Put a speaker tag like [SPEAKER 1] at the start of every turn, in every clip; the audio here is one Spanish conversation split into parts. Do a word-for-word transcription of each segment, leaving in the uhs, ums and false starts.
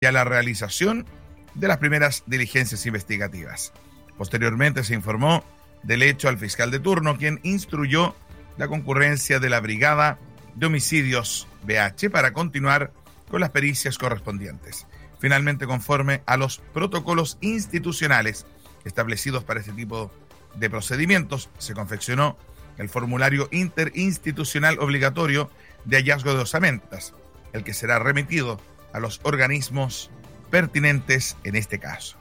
[SPEAKER 1] y a la realización de las primeras diligencias investigativas. Posteriormente se informó del hecho al fiscal de turno, quien instruyó la concurrencia de la Brigada de Homicidios B H para continuar con las pericias correspondientes. Finalmente, conforme a los protocolos institucionales establecidos para este tipo de procedimientos, se confeccionó el formulario interinstitucional obligatorio de hallazgo de osamentas, el que será remitido a los organismos pertinentes en este caso.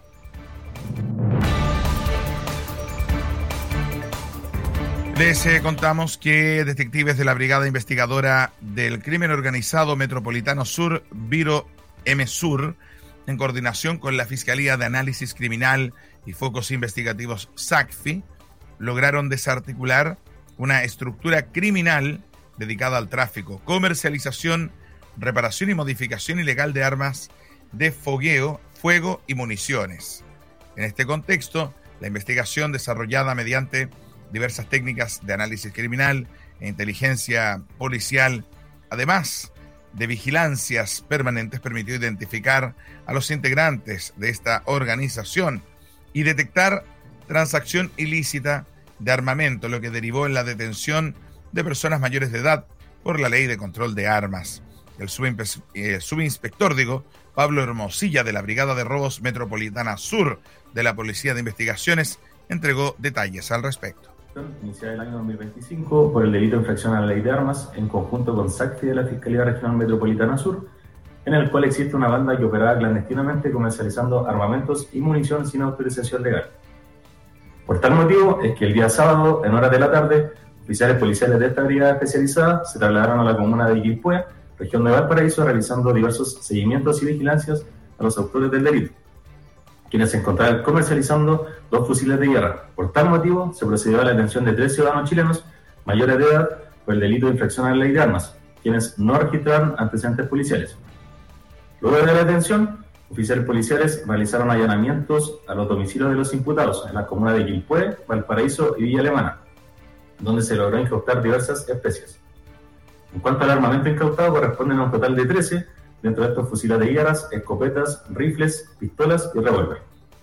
[SPEAKER 1] Les eh, contamos que detectives de la Brigada Investigadora del Crimen Organizado Metropolitano Sur, Biro M Sur, en coordinación con la Fiscalía de Análisis Criminal y Focos Investigativos S A C F I, lograron desarticular una estructura criminal dedicada al tráfico, comercialización, reparación y modificación ilegal de armas de fogueo, fuego y municiones. En este contexto, la investigación desarrollada mediante diversas técnicas de análisis criminal e inteligencia policial, además de vigilancias permanentes, permitió identificar a los integrantes de esta organización y detectar transacción ilícita de armamento, lo que derivó en la detención de personas mayores de edad por la Ley de Control de Armas. El subinspector, eh, subinspector digo, Pablo Hermosilla, de la Brigada de Robos Metropolitana Sur de la Policía de Investigaciones, entregó detalles al respecto.
[SPEAKER 2] Iniciada el año dos mil veinticinco por el delito de infracción a la Ley de Armas, en conjunto con S A C F I de la Fiscalía Regional Metropolitana Sur, en el cual existe una banda que operaba clandestinamente comercializando armamentos y munición sin autorización legal. Por tal motivo es que el día sábado, en horas de la tarde, oficiales policiales de esta brigada especializada se trasladaron a la comuna de Quilpué, región de Valparaíso, realizando diversos seguimientos y vigilancias a los autores del delito, quienes se encontraban comercializando dos fusiles de guerra. Por tal motivo, se procedió a la detención de tres ciudadanos chilenos mayores de edad por el delito de infracción a la Ley de Armas, quienes no registraron antecedentes policiales. Luego de la detención, oficiales policiales realizaron allanamientos a los domicilios de los imputados en la comuna de Quilpué, Valparaíso y Villa Alemana, donde se logró incautar diversas especies. En cuanto al armamento incautado, corresponden a un total de trece, dentro de estos fusiles de guerras, escopetas, rifles, pistolas y revólver.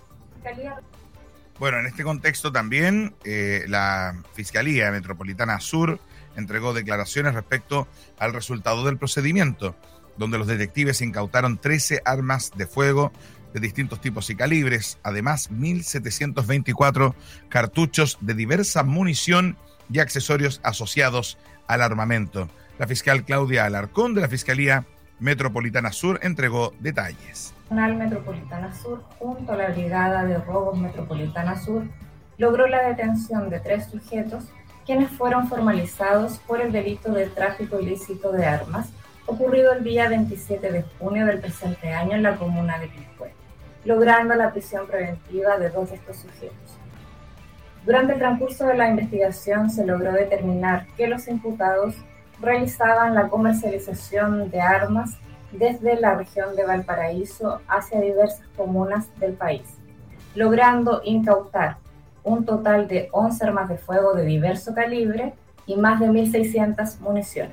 [SPEAKER 1] Bueno, en este contexto también eh, la Fiscalía Metropolitana Sur entregó declaraciones respecto al resultado del procedimiento, donde los detectives incautaron trece armas de fuego de distintos tipos y calibres, además mil setecientos veinticuatro cartuchos de diversa munición y accesorios asociados al armamento. La fiscal Claudia Alarcón, de la Fiscalía Metropolitana Sur, entregó detalles.
[SPEAKER 3] La Metropolitana Sur, junto a la Brigada de Robos Metropolitana Sur, logró la detención de tres sujetos, quienes fueron formalizados por el delito de tráfico ilícito de armas, ocurrido el día veintisiete de junio del presente año en la comuna de Quilpué, logrando la prisión preventiva de dos de estos sujetos. Durante el transcurso de la investigación se logró determinar que los imputados realizaban la comercialización de armas desde la región de Valparaíso hacia diversas comunas del país, logrando incautar un total de once armas de fuego de diverso calibre y más de mil seiscientas municiones.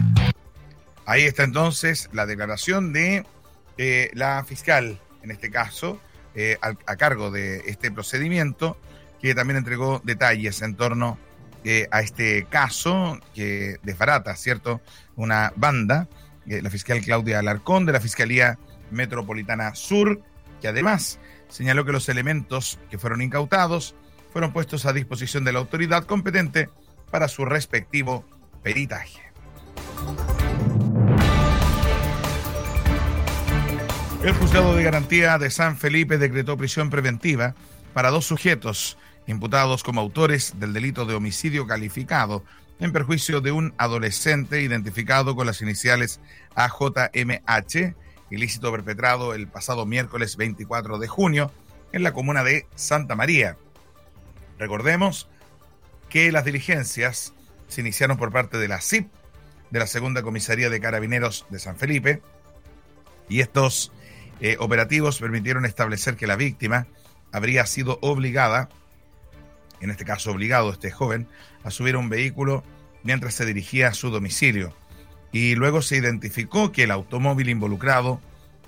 [SPEAKER 1] Ahí está entonces la declaración de eh, la fiscal, en este caso, eh, a, a cargo de este procedimiento, que también entregó detalles en torno eh, a este caso que desbarata, ¿cierto?, una banda, eh, la fiscal Claudia Alarcón, de la Fiscalía Metropolitana Sur, que además señaló que los elementos que fueron incautados fueron puestos a disposición de la autoridad competente para su respectivo peritaje. El Juzgado de Garantía de San Felipe decretó prisión preventiva para dos sujetos imputados como autores del delito de homicidio calificado en perjuicio de un adolescente identificado con las iniciales A J M H, ilícito perpetrado el pasado miércoles veinticuatro de junio en la comuna de Santa María. Recordemos que las diligencias se iniciaron por parte de la C I P, de la Segunda Comisaría de Carabineros de San Felipe, y estos eh, operativos permitieron establecer que la víctima habría sido obligada, en este caso obligado este joven, a subir a un vehículo mientras se dirigía a su domicilio. Y luego se identificó que el automóvil involucrado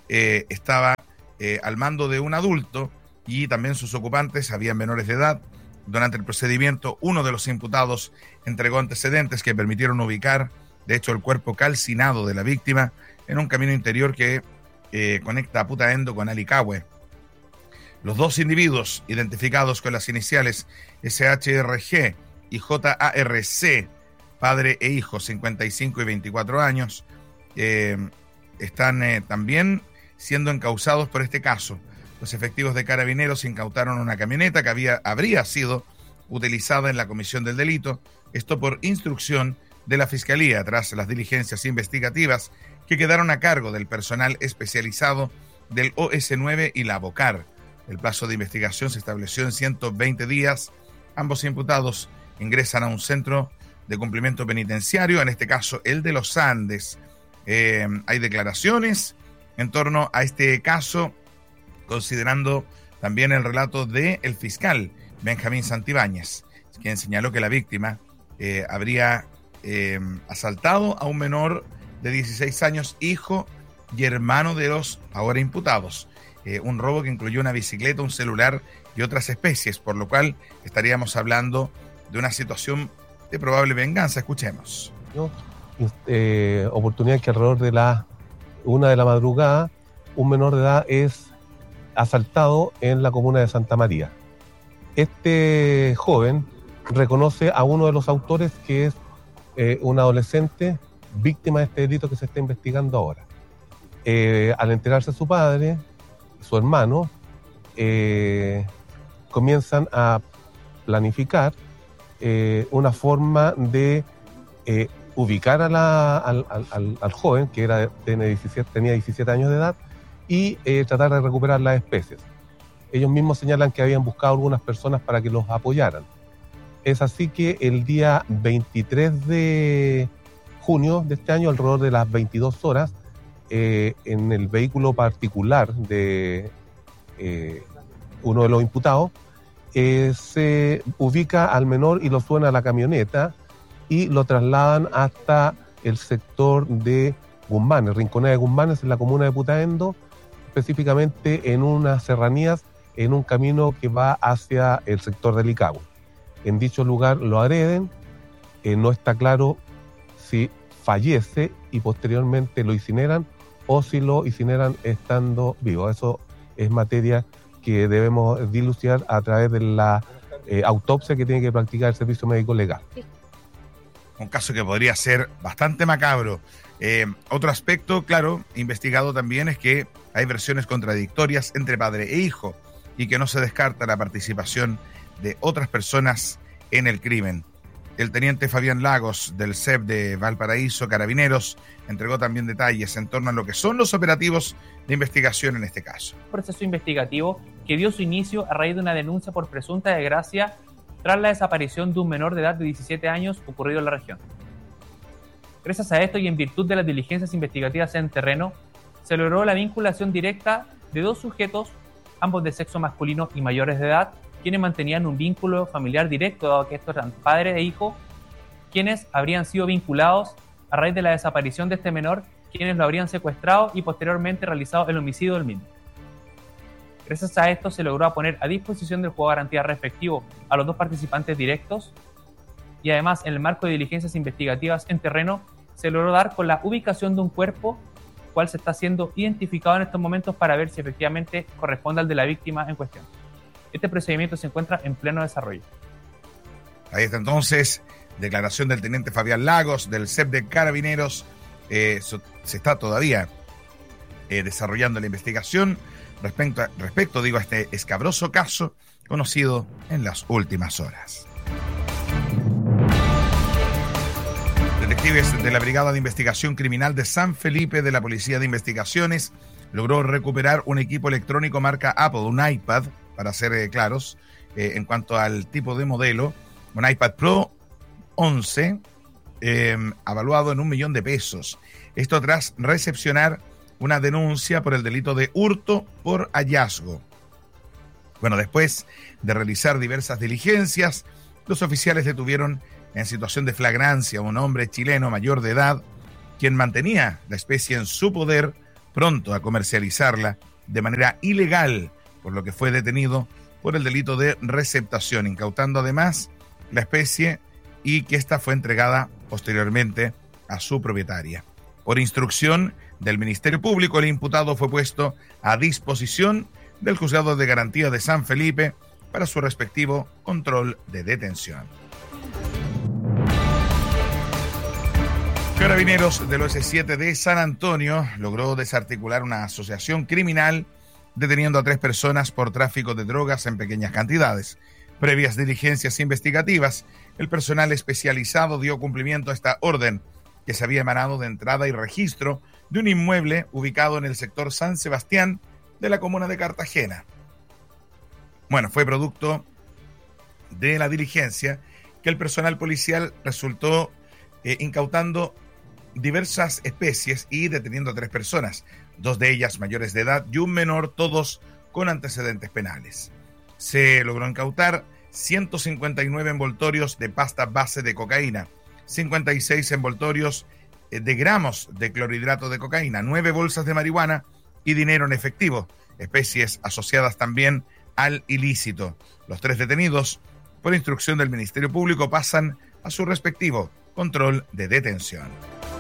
[SPEAKER 1] eh, estaba eh, al mando de un adulto y también sus ocupantes habían menores de edad. Durante el procedimiento, uno de los imputados entregó antecedentes que permitieron ubicar, de hecho, el cuerpo calcinado de la víctima en un camino interior que eh, conecta a Putaendo con Alicahue. Los dos individuos, identificados con las iniciales S H R G y J A R C, padre e hijo, cincuenta y cinco y veinticuatro años, eh, están eh, también siendo encausados por este caso. Los efectivos de Carabineros incautaron una camioneta que había, habría sido utilizada en la comisión del delito, esto por instrucción de la Fiscalía, tras las diligencias investigativas que quedaron a cargo del personal especializado del O S nueve y la BOCAR. El plazo de investigación se estableció en ciento veinte días. Ambos imputados ingresan a un centro de cumplimiento penitenciario, en este caso el de los Andes. Eh, hay declaraciones en torno a este caso, considerando también el relato del fiscal Benjamín Santibáñez, quien señaló que la víctima eh, habría eh, asaltado a un menor de dieciséis años, hijo y hermano de los ahora imputados. Eh, un robo que incluyó una bicicleta, un celular y otras especies, por lo cual estaríamos hablando de una situación de probable venganza. Escuchemos.
[SPEAKER 4] ¿No? Eh, oportunidad que alrededor de la una de la madrugada, un menor de edad es asaltado en la comuna de Santa María. Este joven reconoce a uno de los autores, que es eh, un adolescente víctima de este delito que se está investigando ahora. Eh, al enterarse su padre, su hermano, eh, comienzan a planificar eh, una forma de eh, ubicar a la, al, al, al joven, que era, tenía, diecisiete, tenía diecisiete años de edad, y eh, tratar de recuperar las especies. Ellos mismos señalan que habían buscado algunas personas para que los apoyaran. Es así que el día veintitrés de junio de este año, alrededor de las veintidós horas, eh, en el vehículo particular de eh, uno de los imputados, eh, se ubica al menor y lo suben a la camioneta y lo trasladan hasta el sector de Guzmanes, Rinconada de Guzmanes, en la comuna de Putaendo, específicamente en unas serranías, en un camino que va hacia el sector de Alicahue. En dicho lugar lo agreden, eh, no está claro si fallece y posteriormente lo incineran o si lo incineran estando vivo. Eso es materia que debemos dilucidar a través de la eh, autopsia que tiene que practicar el Servicio Médico Legal.
[SPEAKER 1] Un caso que podría ser bastante macabro. Eh, otro aspecto, claro, investigado también, es que hay versiones contradictorias entre padre e hijo y que no se descarta la participación de otras personas en el crimen. El teniente Fabián Lagos, del C E P de Valparaíso, Carabineros, entregó también detalles en torno a lo que son los operativos de investigación en este caso.
[SPEAKER 5] Un proceso investigativo que dio su inicio a raíz de una denuncia por presunta desgracia tras la desaparición de un menor de edad de diecisiete años ocurrido en la región. Gracias a esto y en virtud de las diligencias investigativas en terreno, se logró la vinculación directa de dos sujetos, ambos de sexo masculino y mayores de edad, quienes mantenían un vínculo familiar directo, dado que estos eran padre e hijo, quienes habrían sido vinculados a raíz de la desaparición de este menor, quienes lo habrían secuestrado y posteriormente realizado el homicidio del mismo. Gracias a esto se logró poner a disposición del juego de garantía respectivo a los dos participantes directos, y además en el marco de diligencias investigativas en terreno se logró dar con la ubicación de un cuerpo, cual se está siendo identificado en estos momentos para ver si efectivamente corresponde al de la víctima en cuestión. Este procedimiento se encuentra en pleno desarrollo.
[SPEAKER 1] Ahí está entonces, declaración del teniente Fabián Lagos, del C E P de Carabineros. Eh, so, se está todavía eh, desarrollando la investigación respecto, a, respecto, digo, a este escabroso caso conocido en las últimas horas. Detectives de la Brigada de Investigación Criminal de San Felipe de la Policía de Investigaciones logró recuperar un equipo electrónico marca Apple, un iPad, para ser eh, claros, eh, en cuanto al tipo de modelo, un iPad Pro once, eh, avaluado en un millón de pesos. Esto tras recepcionar una denuncia por el delito de hurto por hallazgo. Bueno, después de realizar diversas diligencias, los oficiales detuvieron en situación de flagrancia a un hombre chileno mayor de edad, quien mantenía la especie en su poder pronto a comercializarla de manera ilegal, por lo que fue detenido por el delito de receptación, incautando además la especie y que ésta fue entregada posteriormente a su propietaria. Por instrucción del Ministerio Público, el imputado fue puesto a disposición del Juzgado de Garantía de San Felipe para su respectivo control de detención. Carabineros del O S siete de San Antonio logró desarticular una asociación criminal deteniendo a tres personas por tráfico de drogas en pequeñas cantidades. Previas diligencias investigativas, el personal especializado dio cumplimiento a esta orden que se había emanado de entrada y registro de un inmueble ubicado en el sector San Sebastián de la comuna de Cartagena. Bueno, fue producto de la diligencia que el personal policial resultó eh, incautando diversas especies y deteniendo a tres personas, dos de ellas mayores de edad y un menor, todos con antecedentes penales. Se logró incautar ciento cincuenta y nueve envoltorios de pasta base de cocaína, cincuenta y seis envoltorios de gramos de clorhidrato de cocaína, nueve bolsas de marihuana y dinero en efectivo, especies asociadas también al ilícito. Los tres detenidos, por instrucción del Ministerio Público, pasan a su respectivo control de detención.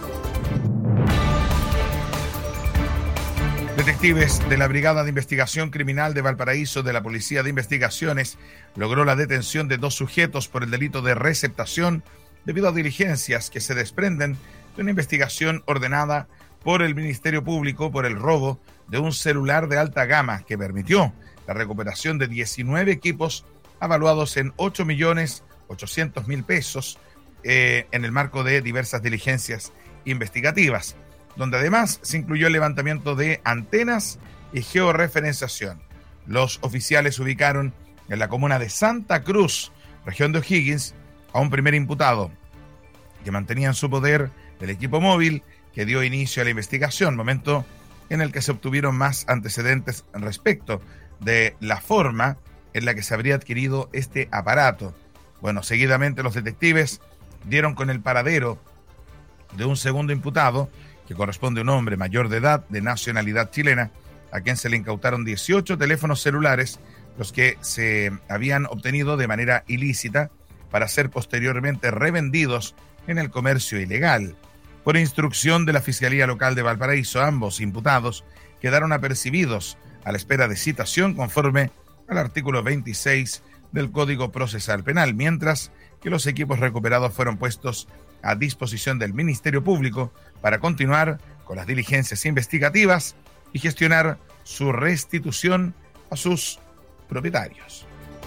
[SPEAKER 1] Detectives de la Brigada de Investigación Criminal de Valparaíso de la Policía de Investigaciones logró la detención de dos sujetos por el delito de receptación debido a diligencias que se desprenden de una investigación ordenada por el Ministerio Público por el robo de un celular de alta gama que permitió la recuperación de diecinueve equipos avaluados en ocho millones ochocientos mil pesos eh, en el marco de diversas diligencias investigativas, donde además se incluyó el levantamiento de antenas y georreferenciación. Los oficiales ubicaron en la comuna de Santa Cruz, región de O'Higgins, a un primer imputado que mantenía en su poder el equipo móvil que dio inicio a la investigación, momento en el que se obtuvieron más antecedentes respecto de la forma en la que se habría adquirido este aparato. Bueno, seguidamente los detectives dieron con el paradero de un segundo imputado, que corresponde a un hombre mayor de edad de nacionalidad chilena, a quien se le incautaron dieciocho teléfonos celulares, los que se habían obtenido de manera ilícita para ser posteriormente revendidos en el comercio ilegal. Por instrucción de la Fiscalía Local de Valparaíso, ambos imputados quedaron apercibidos a la espera de citación conforme al artículo veintiséis del Código Procesal Penal, mientras que los equipos recuperados fueron puestos a disposición del Ministerio Público para continuar con las diligencias investigativas y gestionar su restitución a sus propietarios.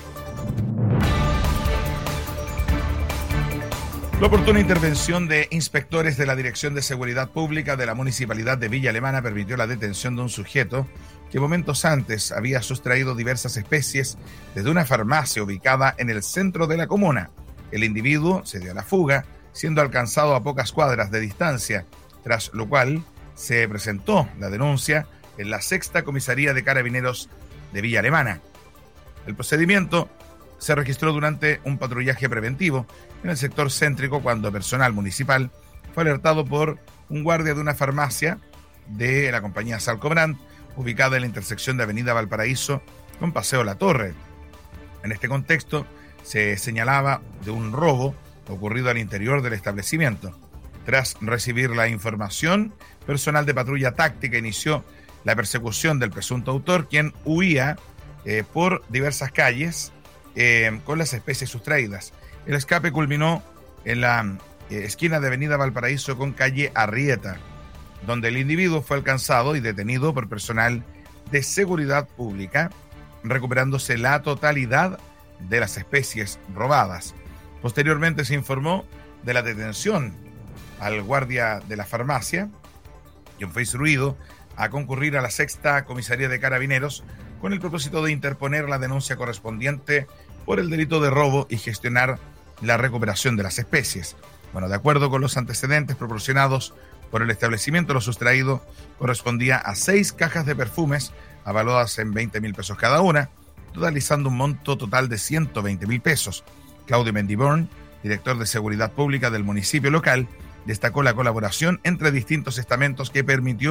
[SPEAKER 1] La oportuna intervención de inspectores de la Dirección de Seguridad Pública de la Municipalidad de Villa Alemana permitió la detención de un sujeto que momentos antes había sustraído diversas especies desde una farmacia ubicada en el centro de la comuna. El individuo se dio a la fuga, siendo alcanzado a pocas cuadras de distancia, tras lo cual se presentó la denuncia en la Sexta Comisaría de Carabineros de Villa Alemana. El procedimiento se registró durante un patrullaje preventivo en el sector céntrico cuando personal municipal fue alertado por un guardia de una farmacia de la compañía Salcobrand, ubicada en la intersección de Avenida Valparaíso con Paseo La Torre. En este contexto se señalaba de un robo ocurrido al interior del establecimiento. Tras recibir la información, personal de patrulla táctica inició la persecución del presunto autor, quien huía eh, por diversas calles eh, con las especies sustraídas. El escape culminó en la eh, esquina de Avenida Valparaíso con calle Arrieta, donde el individuo fue alcanzado y detenido por personal de seguridad pública, recuperándose la totalidad de las especies robadas. Posteriormente se informó de la detención al guardia de la farmacia, quien fue instruido a concurrir a la Sexta Comisaría de Carabineros con el propósito de interponer la denuncia correspondiente por el delito de robo y gestionar la recuperación de las especies. Bueno, de acuerdo con los antecedentes proporcionados por el establecimiento, lo sustraído correspondía a seis cajas de perfumes avaluadas en veinte mil pesos cada una, totalizando un monto total de ciento veinte mil pesos. Claudio Mendiborn, director de Seguridad Pública del municipio local, destacó la colaboración entre distintos estamentos que permitió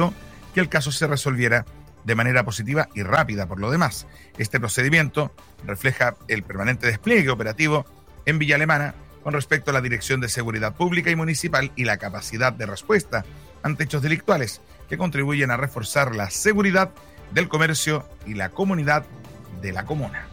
[SPEAKER 1] que el caso se resolviera de manera positiva y rápida. Por lo demás, este procedimiento refleja el permanente despliegue operativo en Villa Alemana con respecto a la Dirección de Seguridad Pública y Municipal y la capacidad de respuesta ante hechos delictuales que contribuyen a reforzar la seguridad del comercio y la comunidad de la comuna.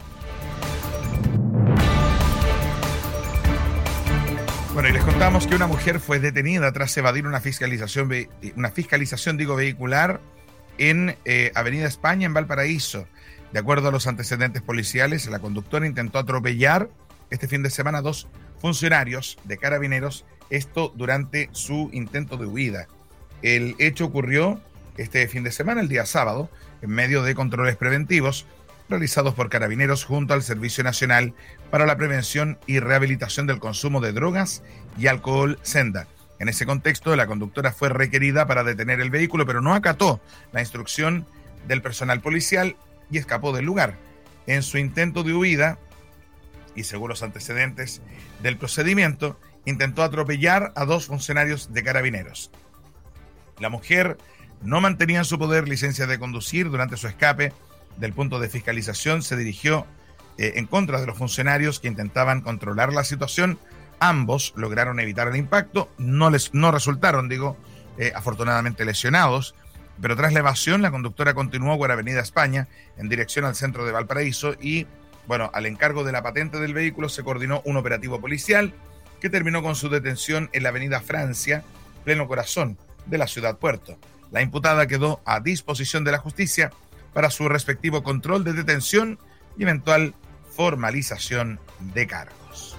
[SPEAKER 1] Bueno, y les contamos que una mujer fue detenida tras evadir una fiscalización, una fiscalización digo, vehicular en eh, Avenida España, en Valparaíso. De acuerdo a los antecedentes policiales, la conductora intentó atropellar este fin de semana a dos funcionarios de Carabineros, esto durante su intento de huida. El hecho ocurrió este fin de semana, el día sábado, en medio de controles preventivos realizados por Carabineros junto al Servicio Nacional para la Prevención y Rehabilitación del Consumo de Drogas y Alcohol, SENDA. En ese contexto, la conductora fue requerida para detener el vehículo, pero no acató la instrucción del personal policial y escapó del lugar. En su intento de huida, y según los antecedentes del procedimiento, intentó atropellar a dos funcionarios de Carabineros. La mujer no mantenía en su poder licencia de conducir. Durante su escape del punto de fiscalización se dirigió eh, en contra de los funcionarios que intentaban controlar la situación. Ambos lograron evitar el impacto, no les no resultaron, digo, eh, afortunadamente lesionados, pero tras la evasión la conductora continuó por Avenida España en dirección al centro de Valparaíso y, bueno, al encargo de la patente del vehículo se coordinó un operativo policial que terminó con su detención en la Avenida Francia, pleno corazón de la ciudad puerto. La imputada quedó a disposición de la justicia para su respectivo control de detención y eventual formalización de cargos.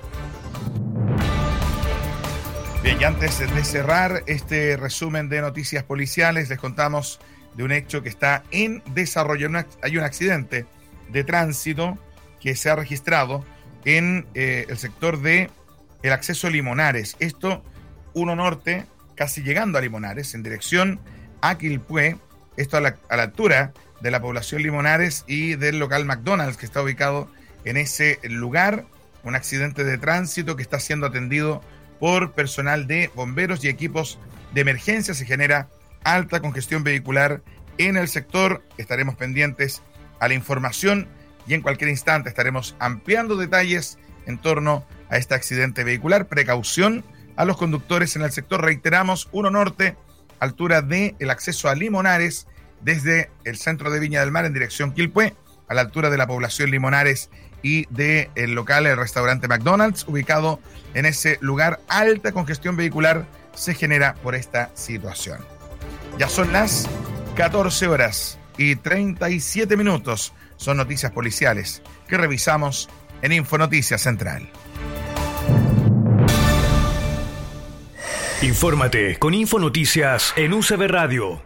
[SPEAKER 1] Bien, y antes de cerrar este resumen de noticias policiales, les contamos de un hecho que está en desarrollo. Hay un accidente de tránsito que se ha registrado en eh, el sector de el acceso a Limonares. Esto, uno norte, casi llegando a Limonares, en dirección a Quilpué. Esto a la, a la altura de la población Limonares y del local McDonald's que está ubicado en ese lugar. Un accidente de tránsito que está siendo atendido por personal de bomberos y equipos de emergencia. Se genera alta congestión vehicular en el sector. Estaremos pendientes a la información y en cualquier instante estaremos ampliando detalles en torno a este accidente vehicular. Precaución a los conductores en el sector. Reiteramos, uno norte, altura del acceso a Limonares, desde el centro de Viña del Mar en dirección Quilpué, a la altura de la población Limonares y del local, el restaurante McDonald's, ubicado en ese lugar. Alta congestión vehicular se genera por esta situación. Ya son las catorce horas y treinta y siete minutos. Son noticias policiales que revisamos en Infonoticias Central.
[SPEAKER 6] Infórmate con Infonoticias en U C B Radio.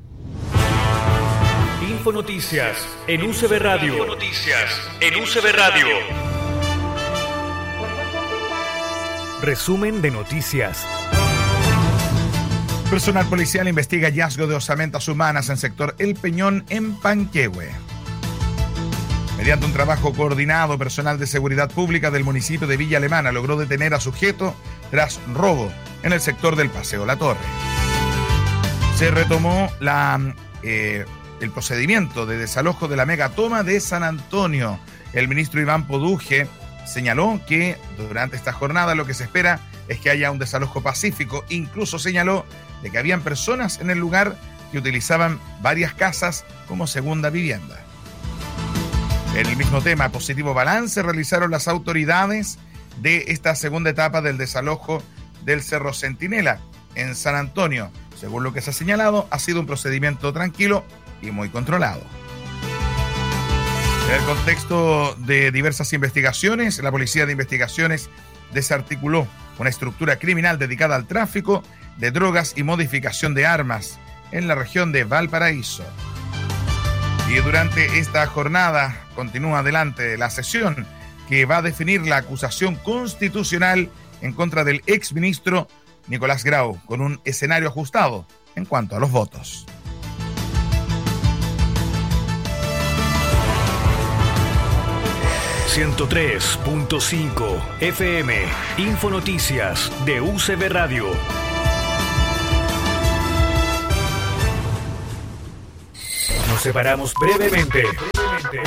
[SPEAKER 6] Infonoticias en U C B Radio. Infonoticias en U C B Radio. Resumen de noticias.
[SPEAKER 1] Personal policial investiga hallazgo de osamentas humanas en sector El Peñón en Panquehue. Mediante un trabajo coordinado, personal de seguridad pública del municipio de Villa Alemana logró detener a sujeto tras robo en el sector del Paseo La Torre. Se retomó la, eh, el procedimiento de desalojo de la megatoma de San Antonio. El ministro Iván Poduje señaló que durante esta jornada lo que se espera es que haya un desalojo pacífico. Incluso señaló de que habían personas en el lugar que utilizaban varias casas como segunda vivienda. En el mismo tema, positivo balance realizaron las autoridades de esta segunda etapa del desalojo del Cerro Centinela en San Antonio. Según lo que se ha señalado, ha sido un procedimiento tranquilo y muy controlado. En el contexto de diversas investigaciones, la Policía de Investigaciones desarticuló una estructura criminal dedicada al tráfico de drogas y modificación de armas en la región de Valparaíso. Y durante esta jornada continúa adelante la sesión que va a definir la acusación constitucional en contra del exministro Nicolás Grau, con un escenario ajustado en cuanto a los votos.
[SPEAKER 6] ciento tres punto cinco F M, Infonoticias de U C B Radio. Nos separamos brevemente.